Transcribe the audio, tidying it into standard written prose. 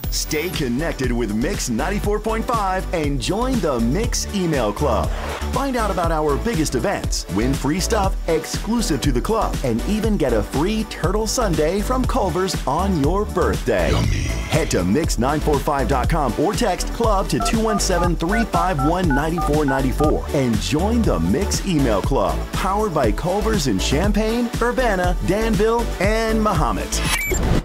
Stay connected with Mix 94.5 and join the Mix Email Club. Find out about our biggest events, win free stuff exclusive to the club, and even get a free turtle sundae from Culver's on your birthday. Head to mix945.com or text club to 217-351-9494 and join the Mix Email Club, powered by Culver's in Champaign, Urbana, Danville, and Mahomet.